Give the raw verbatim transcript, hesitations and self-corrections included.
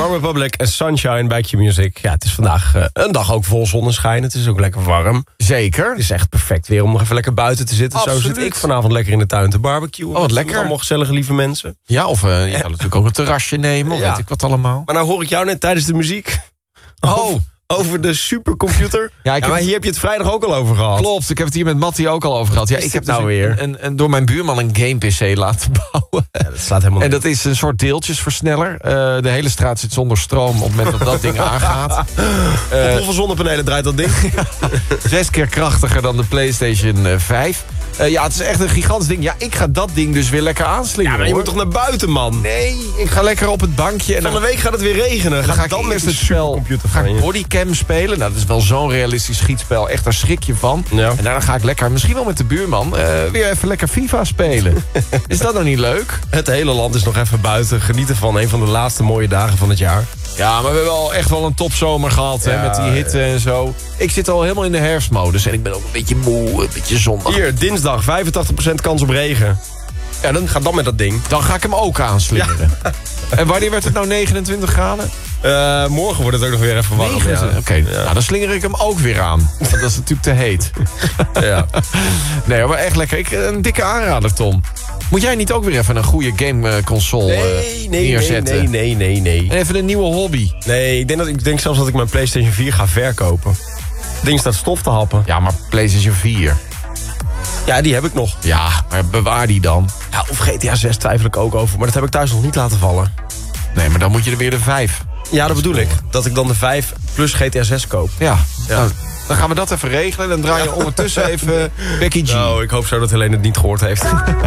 One Republic en Sunshine bij Q-Music. Ja, het is vandaag uh, een dag ook vol zonneschijn. Het is ook lekker warm. Zeker. Het is echt perfect weer om nog even lekker buiten te zitten. Absoluut. Zo zit ik vanavond lekker in de tuin te barbecuen. Oh, wat lekker. Allemaal gezellige lieve mensen. Ja, of uh, je kan natuurlijk ook een terrasje nemen. Of Ja. weet ik wat allemaal. Maar nou hoor ik jou net tijdens de muziek. Oh. Over de supercomputer. Ja, ik ja, maar heb... hier heb je het vrijdag ook al over gehad. Klopt, ik heb het hier met Mattie ook al over gehad. Ja, Is ik dit heb dus nou weer? Een, een, een, door mijn buurman een game-P C laten bouwen. Ja, dat slaat helemaal En niet. dat is een soort deeltjesversneller. Uh, de hele straat zit zonder stroom op het moment dat dat ding aangaat. Uh, op hoeveel zonnepanelen draait dat ding? Zes keer krachtiger dan de PlayStation vijf. Uh, ja, het is echt een gigantisch ding. Ja, ik ga dat ding dus weer lekker aanslingeren. Ja, maar je hoor. moet toch naar buiten, man? Nee, ik ga lekker op het bankje. En Van de dan, week gaat het weer regenen. dan ga ik dan eerst met het de spel supercomputer ga van ik je. bodycam spelen. Nou, dat is wel zo'n realistisch schietspel. Echt, daar schrik je van. Ja. En daarna ga ik lekker, misschien wel met de buurman, uh, weer even lekker FIFA spelen. Is dat nou niet leuk? Het hele land is nog even buiten. Genieten van een van de laatste mooie dagen van het jaar. Ja, maar we hebben wel echt wel een topzomer gehad, Ja, hè, met die hitte en zo. Ik zit al helemaal in de herfstmodus en ik ben ook een beetje moe, een beetje zondag. Hier, dinsdag, vijfentachtig procent kans op regen. Ja, dan ga dan met dat ding. Dan ga ik hem ook aanslingeren. Ja. En wanneer werd het nou negenentwintig graden? Uh, morgen wordt het ook nog weer even warm. Ja. Oké, okay. ja. Nou, dan slinger ik hem ook weer aan. Want dat is natuurlijk te heet. Ja. Nee, maar echt lekker. Ik, een dikke aanrader, Tom. Moet jij niet ook weer even een goede gameconsole nee, nee, neerzetten? Nee, nee, nee, nee. En even een nieuwe hobby. Nee, ik denk, dat, ik denk zelfs dat ik mijn PlayStation vier ga verkopen. Het ding staat stof te happen. Ja, maar PlayStation vier. Ja, die heb ik nog. Ja, maar bewaar die dan. Ja, of G T A zes twijfel ik ook over. Maar dat heb ik thuis nog niet laten vallen. Nee, maar dan moet je er weer de vijf. Ja, dat bedoel ik. Dat ik dan de vijf plus G T A zes koop. Ja, ja. Nou, dan gaan we dat even regelen. Dan draai je ondertussen even Becky G. Nou, ik hoop zo dat Helene het niet gehoord heeft.